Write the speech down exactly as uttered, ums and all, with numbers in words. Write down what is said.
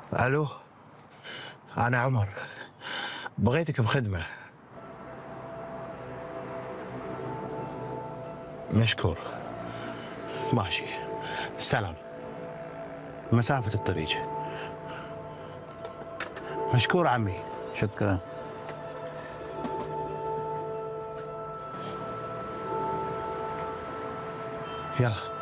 الو، انا عمر، بغيتك بخدمه. مشكور. ماشي، سلام. مسافه الطريق. مشكور عمي. شكرا. يلا.